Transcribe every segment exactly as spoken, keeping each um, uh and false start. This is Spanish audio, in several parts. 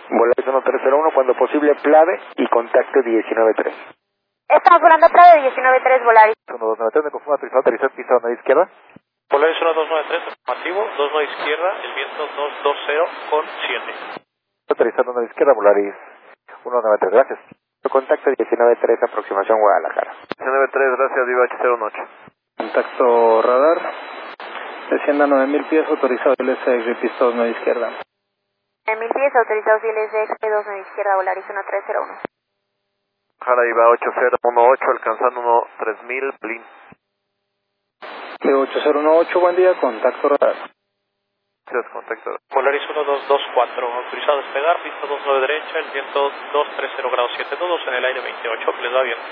Volaris uno tres cero uno, cuando posible Plave y contacto diecinueve tres. Estamos volando Plave diecinueve tres, Volaris. uno dos nueve tres, me confundo, aterrizado, aterrizado, pista a izquierda. Volaris uno dos nueve tres, afirmativo, dos nueve izquierda, el viento dos dos cero con siete. Aterrizando a izquierda, Volaris uno nueve tres, gracias. Contacto diecinueve tres, aproximación Guadalajara. diecinueve tres, gracias, Viva H cero uno ocho. Contacto radar. Descienda a nueve mil pies, autorizado I L S X, pista dos nueve izquierda. nueve mil pies, autorizados I L S X, dos nueve izquierda, Volaris uno tres cero uno. Jara Iba ocho cero uno ocho, alcanzando uno tres mil, Blin. De ocho cero uno ocho, buen día, contacto radar. Gracias, contacto. Volaris uno dos dos cuatro, autorizado a despegar, pista dos nueve derecha, el viento dos tres cero grados siete, todos en el aire veintiocho, que les va bien.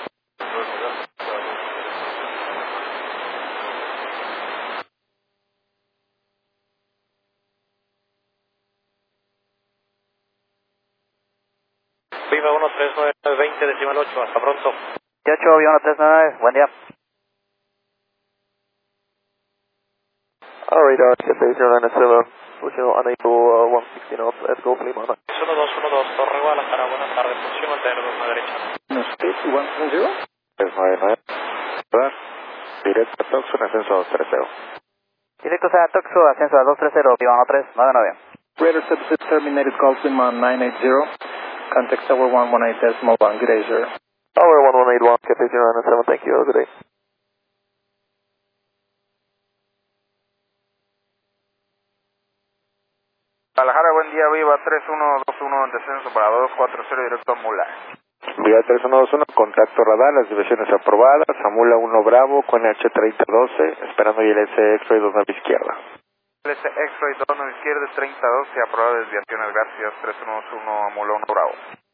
Viva uno tres nueve veinte, decimal ocho, hasta pronto. ocho, Viva uno tres nueve, buen día. Radar, Cafe zero nine seven, position unable uh, one sixteen off, let's go, Lima. uno dos uno dos, Torre Guadalajara, buenas tardes, posición mantener dos nueve derecha. No, speed one seven zero. tres nueve nueve, radar, directo a Toxo, ascenso a dos tres cero. Directo a Toxo, ascenso a dos tres cero, Viva uno tres nueve nueve. Radar services terminated, call Lima nine eight zero. Contact tower one one eight decimal one, good day, sir. Tower one one eight one, Cafe zero nine seven, thank you, have a good day. Guadalajara, buen día, Viva tres uno dos uno, descenso para dos cuatro cero, directo a Mula. Viva tres uno dos uno, contacto radar, las divisiones aprobadas, Amula uno Bravo, con H treinta doce, esperando I L S X-Ray dos nueve izquierda. I L S X-Ray dos nueve izquierda, treinta doce, aprobada desviaciones, gracias, tres uno dos uno, Amula uno Bravo.